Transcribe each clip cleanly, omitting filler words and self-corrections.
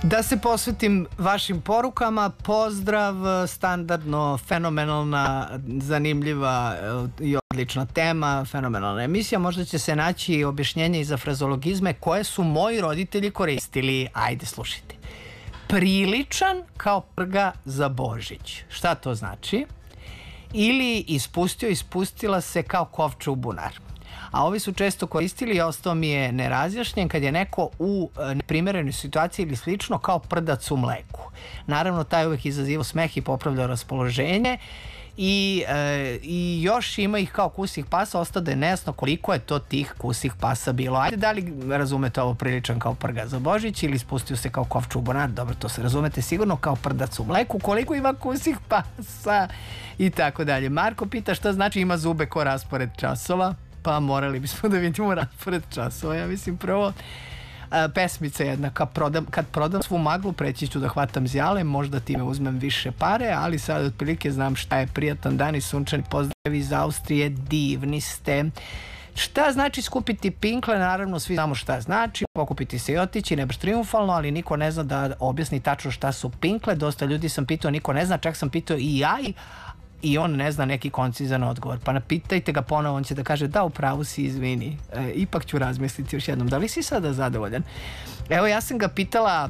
Da se posvetim vašim porukama, pozdrav, standardno, fenomenalna, zanimljiva i odlična tema, fenomenalna emisija. Možda će se naći objašnjenje i za frazologizme koje su moji roditelji koristili. Ajde, slušajte. Priličan kao prga za Božić. Šta to znači? Ili ispustio, ispustila se kao kovča u bunar. A ovi su često koristili i ostao mi je nerazjašnjen kad je neko u neprimerenoj situaciji ili slično kao prdac u mleku. Naravno, taj uvek izazivao smeh i popravljao raspoloženje i još ima ih kao kusih pasa, ostade nejasno koliko je to tih kusih pasa bilo. Ajde, da li razumete ovo priličan kao prga za Božić ili spustio se kao kovča u bunar? Dobro, to se razumete sigurno kao prdac u mleku, koliko ima kusih pasa i tako dalje. Marko pita šta znači ima zube ko raspored časova. Pa morali bismo da vidimo raspored časova. Ja mislim prvo pesmica jedna, kad prodam svu maglu preći ću da hvatam zjale, možda time uzmem više pare, ali sad otprilike znam šta je prijatan dan i sunčani pozdrav iz Austrije, divni ste. Šta znači skupiti pinkle? Naravno svi znamo šta znači, pokupiti se i otići, ne baš triumfalno, ali niko ne zna da objasni tačno šta su pinkle. Dosta ljudi sam pitao, niko ne zna, čak sam pitao i ja i on ne zna neki koncizan odgovor. Pa napitajte ga ponovo, on će da kaže da, u pravu si, izvini. Ipak ću razmisliti još jednom. Da li si sada zadovoljan? Evo, ja sam ga pitala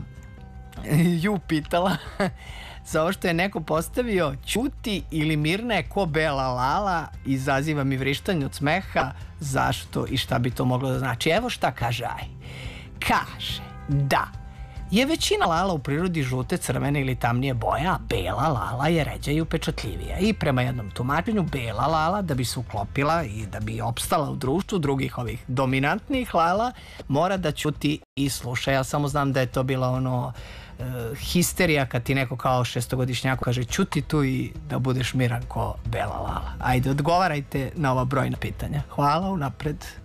za ovo što je neko postavio, ćuti ili mirna je ko bela lala, izaziva mi vrištanje od smeha, zašto i šta bi to moglo da znači. Evo šta kaže Aj. Kaže da je većina lala u prirodi žute, crvene ili tamnije boja, a bela lala je ređa i upečatljivija. I prema jednom tumačenju, bela lala, da bi se uklopila i da bi opstala u društvu drugih ovih dominantnih lala, mora da ćuti i sluša. Ja samo znam da je to bila histerija kad ti neko kao šestogodišnjaku kaže ćuti tu i da budeš miran ko bela lala. Ajde, odgovarajte na ova brojna pitanja. Hvala unapred.